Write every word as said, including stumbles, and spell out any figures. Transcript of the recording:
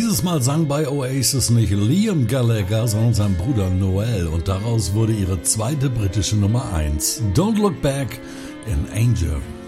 Dieses Mal sang bei Oasis nicht Liam Gallagher, sondern sein Bruder Noel und daraus wurde ihre zweite britische Nummer eins. Don't Look Back in Anger.